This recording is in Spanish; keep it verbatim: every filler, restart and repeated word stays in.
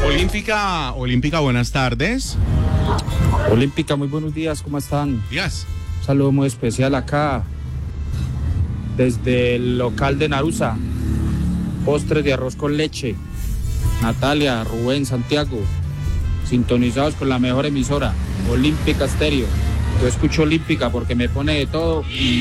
Olímpica, Olímpica, buenas tardes. Olímpica, muy buenos días, ¿cómo están? Días. Un saludo muy especial acá, desde el local de Narusa, postres de arroz con leche. Natalia, Rubén, Santiago, sintonizados con la mejor emisora, Olímpica Estéreo. Yo escucho Olímpica porque me pone de todo y